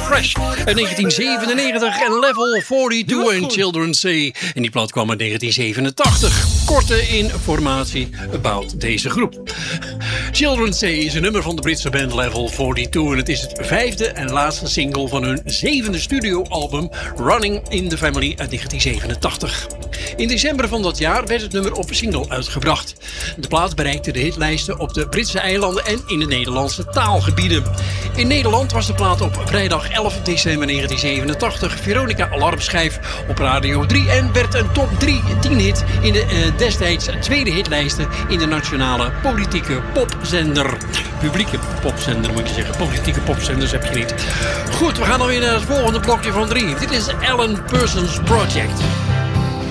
Fresh uit 1997 en Level 42 en Children Say. En die plaat kwam uit 1987. Korte informatie about deze groep. Children Say is een nummer van de Britse band Level 42 en het is het 5e en laatste single van hun 7e studioalbum Running in the Family uit 1987. In december van dat jaar werd het nummer op single uitgebracht. De plaat bereikte de hitlijsten op de Britse eilanden en in de Nederlandse taalgebieden. In Nederland was de plaat op vrijdag 11 december 1987 Veronica alarmschijf op Radio 3 en werd een top 10 hit in de destijds tweede hitlijsten in de nationale politieke popzender. Publieke popzender moet je zeggen, politieke popzenders heb je niet. Goed, we gaan alweer naar het volgende blokje van 3. Dit is Alan Parsons Project.